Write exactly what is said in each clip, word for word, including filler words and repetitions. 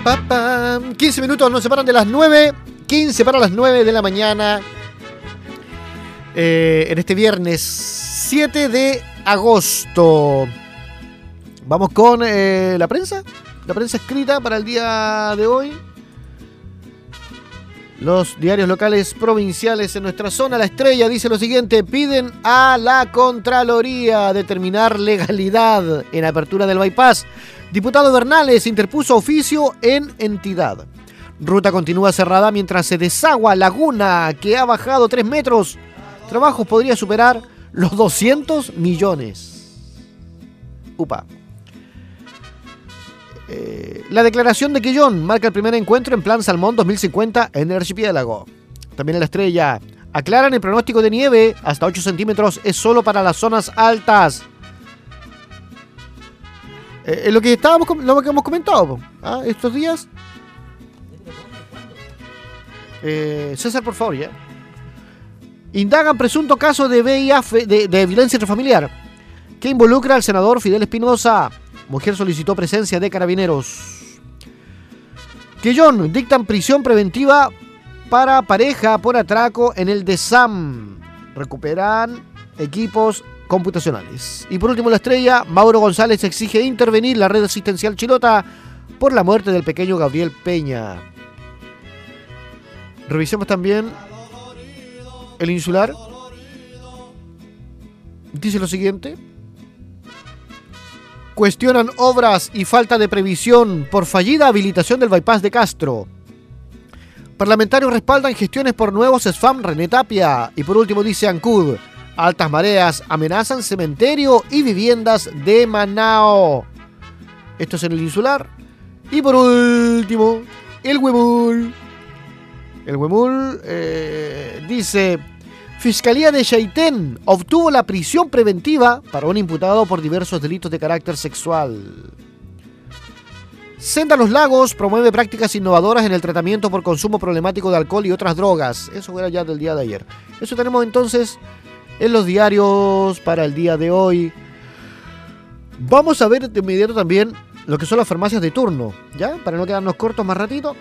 pa, pa. quince minutos nos separan de las nueve. quince para las nueve de la mañana. Eh, en este viernes siete de agosto. Vamos con eh, la prensa. La prensa escrita para el día de hoy. Los diarios locales provinciales en nuestra zona. La Estrella dice lo siguiente: piden a la Contraloría determinar legalidad en apertura del bypass. Diputado Bernales interpuso oficio en entidad. Ruta continúa cerrada mientras se desagua laguna que ha bajado tres metros. Trabajos podría superar los doscientos millones. Upa. Eh, la declaración de Quillón marca el primer encuentro en Plan Salmón dos mil cincuenta en el archipiélago. También en La Estrella aclaran el pronóstico de nieve hasta ocho centímetros es solo para las zonas altas. Eh, lo que estábamos lo que hemos comentado ¿ah? estos días. Eh, César, por favor, ya. Indagan presunto caso de V I H, de, de violencia intrafamiliar que involucra al senador Fidel Espinosa. Mujer solicitó presencia de carabineros. Quillón dictan prisión preventiva para pareja por atraco en el DESAM. Recuperan equipos computacionales. Y por último, La Estrella, Mauro González exige intervenir la red asistencial chilota por la muerte del pequeño Gabriel Peña. Revisemos también el Insular. Dice lo siguiente: cuestionan obras y falta de previsión por fallida habilitación del bypass de Castro. Parlamentarios respaldan gestiones por nuevos S F A M René Tapia. Y por último dice Ancud: altas mareas amenazan cementerio y viviendas de Manao. Esto es en el Insular. Y por último, el Huemul. El Huemul eh, dice: Fiscalía de Chaitén obtuvo la prisión preventiva para un imputado por diversos delitos de carácter sexual. Senda Los Lagos promueve prácticas innovadoras en el tratamiento por consumo problemático de alcohol y otras drogas. Eso era ya del día de ayer. Eso tenemos entonces en los diarios para el día de hoy. Vamos a ver de inmediato también lo que son las farmacias de turno, ¿ya? Para no quedarnos cortos más ratito.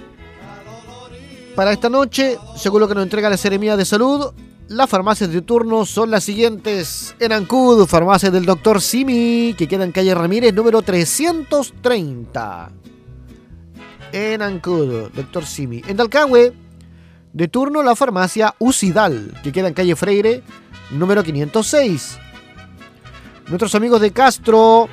Para esta noche, según lo que nos entrega la Seremía de Salud, las farmacias de turno son las siguientes. En Ancud, farmacia del doctor Simi, que queda en calle Ramírez, número trescientos treinta. En Ancud, doctor Simi. En Dalcahue, de turno la farmacia Ucidal, que queda en calle Freire, número quinientos seis. Nuestros amigos de Castro,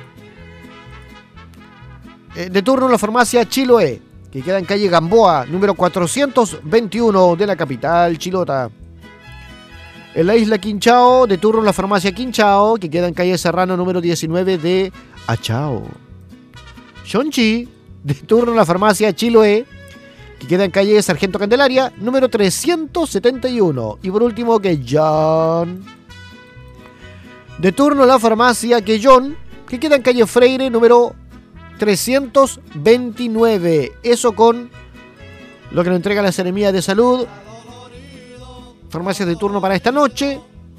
eh, de turno la farmacia Chiloé, que queda en calle Gamboa, número cuatrocientos veintiuno de la capital chilota. En la isla Quinchao, de turno la farmacia Quinchao, que queda en calle Serrano, número diecinueve de Achao. Xonchi, de turno la farmacia Chiloé, que queda en calle Sargento Candelaria, número trescientos setenta y uno. Y por último, Quellón, de turno la farmacia Quellón, que queda en calle Freire, número trescientos veintinueve. Eso con lo que nos entrega la Seremía de Salud. Farmacias de turno para esta noche.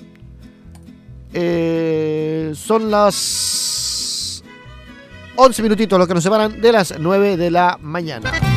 Eh, son las once minutitos los que nos separan de las nueve de la mañana.